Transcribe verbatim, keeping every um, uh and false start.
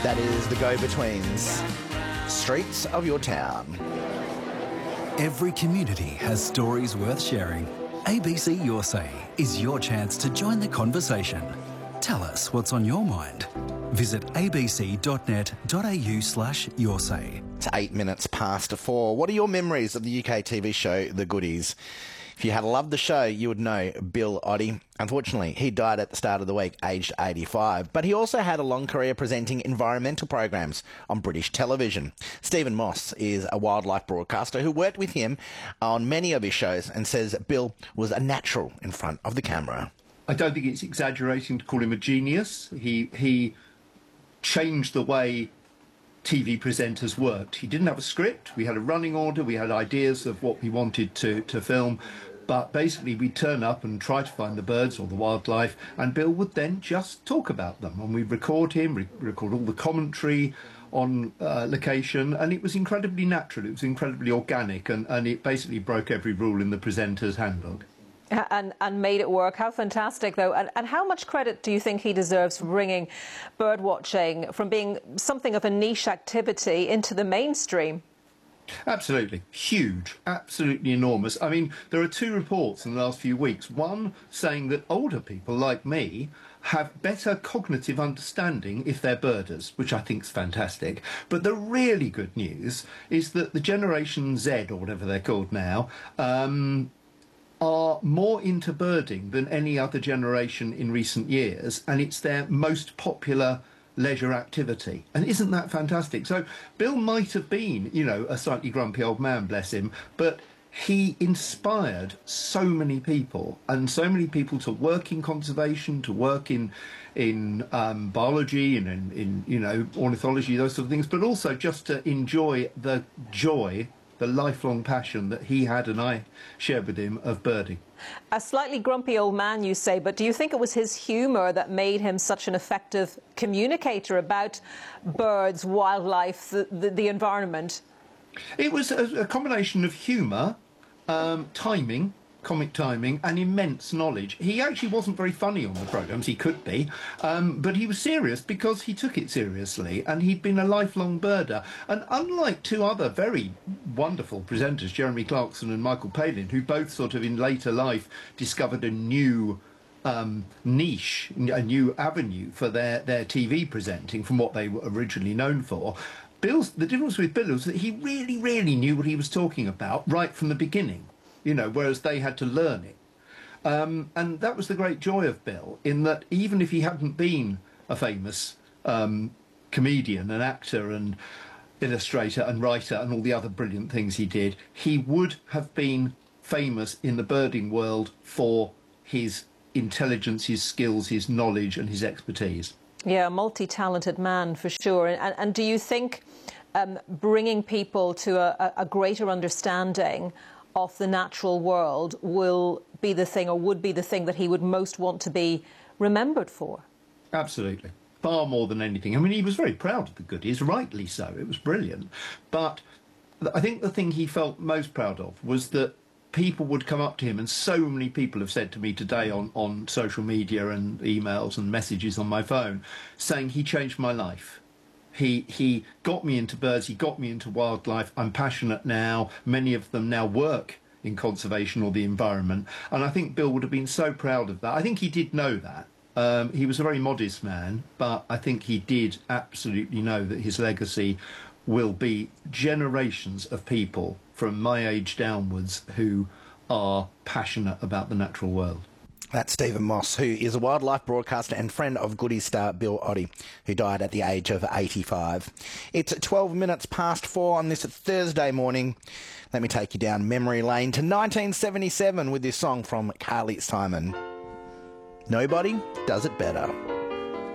That is the Go-Betweens. Streets of your town. Every community has stories worth sharing. A B C Your Say is your chance to join the conversation. Tell us what's on your mind. Visit abc.net.au slash your say. It's eight minutes past four. What are your memories of the U K T V show The Goodies? If you had loved the show, you would know Bill Oddie. Unfortunately, he died at the start of the week, aged eighty-five. But he also had a long career presenting environmental programs on British television. Stephen Moss is a wildlife broadcaster who worked with him on many of his shows and says Bill was a natural in front of the camera. I don't think it's exaggerating to call him a genius. He he changed the way T V presenters worked. He didn't have a script. We had a running order. We had ideas of what we wanted to, to film. But basically, we'd turn up and try to find the birds or the wildlife, and Bill would then just talk about them. And we'd record him, re- record all the commentary on uh, location, and it was incredibly natural. It was incredibly organic, and, and it basically broke every rule in the presenter's handbook. And, and made it work. How fantastic, though. And, and how much credit do you think he deserves for bringing bird watching from being something of a niche activity into the mainstream? Absolutely. Huge. Absolutely enormous. I mean, there are two reports in the last few weeks. One saying that older people like me have better cognitive understanding if they're birders, which I think is fantastic. But the really good news is that the Generation Z, or whatever they're called now, um, are more into birding than any other generation in recent years, and it's their most popular leisure activity. And isn't that fantastic? So Bill might have been, you know, a slightly grumpy old man, bless him, but he inspired so many people, and so many people to work in conservation, to work in in um, biology and in, in, you know, ornithology, those sort of things, but also just to enjoy the joy, the lifelong passion that he had and I shared with him of birding. A slightly grumpy old man, you say, but do you think it was his humour that made him such an effective communicator about birds, wildlife, the, the, the environment? It was a, a combination of humour, um, timing, comic timing, and immense knowledge. He actually wasn't very funny on the programmes, he could be, um, but he was serious because he took it seriously, and he'd been a lifelong birder. And unlike two other very wonderful presenters, Jeremy Clarkson and Michael Palin, who both sort of in later life discovered a new um, niche, a new avenue for their, their T V presenting from what they were originally known for, Bill's, the difference with Bill was that he really, really knew what he was talking about right from the beginning. You know, whereas they had to learn it. Um, and that was the great joy of Bill, in that even if he hadn't been a famous um, comedian and actor and illustrator and writer and all the other brilliant things he did, he would have been famous in the birding world for his intelligence, his skills, his knowledge and his expertise. Yeah, a multi-talented man for sure. And, and do you think um, bringing people to a, a greater understanding of the natural world will be the thing, or would be the thing, that he would most want to be remembered for? Absolutely. Far more than anything. I mean, he was very proud of the Goodies, rightly so. It was brilliant. But I think the thing he felt most proud of was that people would come up to him, and so many people have said to me today on, on social media and emails and messages on my phone, saying he changed my life. He he got me into birds, he got me into wildlife. I'm passionate now. Many of them now work in conservation or the environment. And I think Bill would have been so proud of that. I think he did know that. Um, he was a very modest man, but I think he did absolutely know that his legacy will be generations of people from my age downwards who are passionate about the natural world. That's Stephen Moss, who is a wildlife broadcaster and friend of Goodies star Bill Oddie, who died at the age of eighty-five. It's twelve minutes past four on this Thursday morning. Let me take you down memory lane to nineteen seventy-seven with this song from Carly Simon. Nobody Does It Better.